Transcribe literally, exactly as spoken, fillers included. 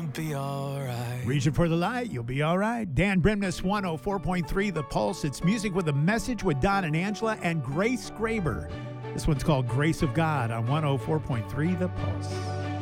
gonna be alright. Reaching for the light, you'll be all right. Dan Bremnes, one oh four point three The Pulse. It's music with a message with Don and Angela and Grace Graber. This one's called Grace of God on one oh four point three The Pulse.